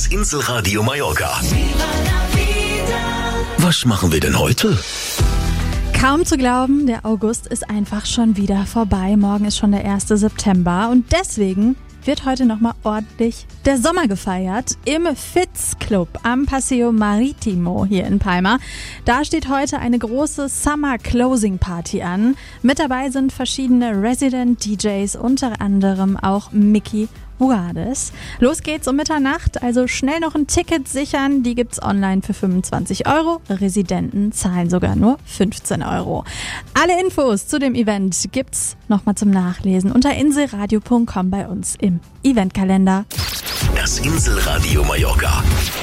Inselradio Mallorca. Was machen wir denn heute? Kaum zu glauben, der August ist einfach schon wieder vorbei. Morgen ist schon der 1. September und deswegen wird heute nochmal ordentlich der Sommer gefeiert im Fitz Club am Paseo Maritimo hier in Palma. Da steht heute eine große Summer Closing Party an. Mit dabei sind verschiedene Resident DJs, unter anderem auch Mickey Buades. Los geht's um Mitternacht, also schnell noch ein Ticket sichern. Die gibt's online für 25 €. Residenten zahlen sogar nur 15 €. Alle Infos zu dem Event gibt's nochmal zum Nachlesen unter inselradio.com bei uns im Eventkalender. Das Inselradio Mallorca.